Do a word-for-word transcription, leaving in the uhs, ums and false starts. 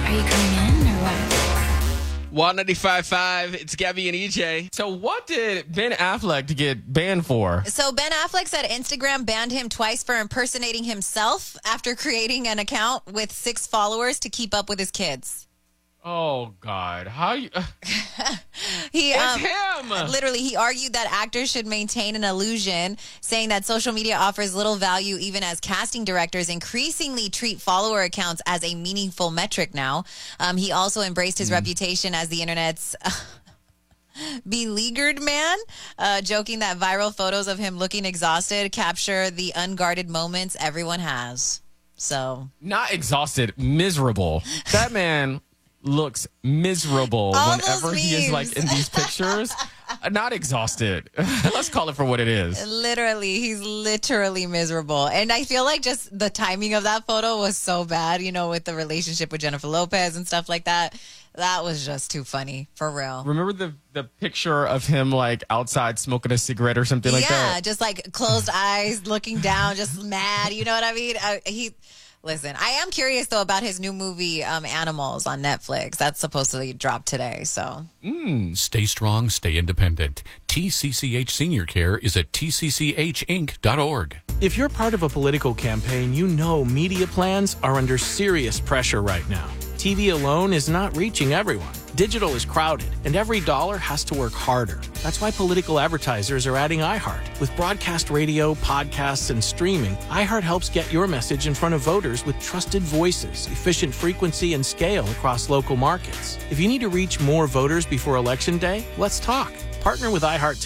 Are you coming in or what? one ninety-five point five, it's Gabby and E J. So what did Ben Affleck get banned for? So Ben Affleck said Instagram banned him twice for impersonating himself after creating an account with six followers to keep up with his kids. Oh, God. How you... He, it's um, him! Literally, he argued that actors should maintain an illusion, saying that social media offers little value even as casting directors increasingly treat follower accounts as a meaningful metric now. Um, he also embraced his mm. reputation as the internet's beleaguered man, uh, joking that viral photos of him looking exhausted capture the unguarded moments everyone has. So, not exhausted, miserable. That man looks miserable All whenever he is like in these pictures. Not exhausted. Let's call it for what it is. Literally, he's literally miserable. And I feel like just the timing of that photo was so bad, you know, with the relationship with Jennifer Lopez and stuff like that. That was just too funny, for real. Remember the the picture of him like outside smoking a cigarette or something like yeah, that? Yeah, just like closed eyes, looking down, just mad. You know what I mean? I, he... Listen, I am curious, though, about his new movie, um, Animals, on Netflix. That's supposed to drop today, so. Mm. Stay strong, stay independent. T C C H Senior Care is at T C C H inc dot org. If you're part of a political campaign, you know media plans are under serious pressure right now. T V alone is not reaching everyone. Digital is crowded, and every dollar has to work harder. That's why political advertisers are adding iHeart. With broadcast radio, podcasts, and streaming, iHeart helps get your message in front of voters with trusted voices, efficient frequency, and scale across local markets. If you need to reach more voters before Election Day, let's talk. Partner with iHeart today.